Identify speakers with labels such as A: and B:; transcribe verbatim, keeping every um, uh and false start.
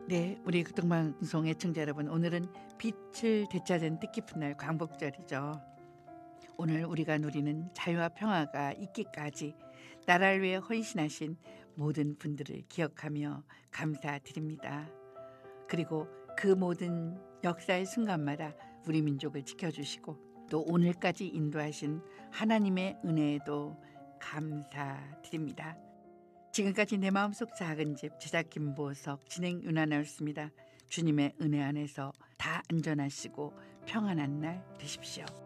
A: 네, 우리 극동방송 애청자 여러분, 오늘은 빛을 되찾은 뜻깊은 날 광복절이죠. 오늘 우리가 누리는 자유와 평화가 있기까지 나라를 위해 헌신하신 모든 분들을 기억하며 감사드립니다. 그리고 그 모든 역사의 순간마다 우리 민족을 지켜주시고 또 오늘까지 인도하신 하나님의 은혜에도 감사드립니다. 지금까지 내 마음속 작은 집 제작 김보석, 진행 윤하나였습니다. 주님의 은혜 안에서 다 안전하시고 평안한 날 되십시오.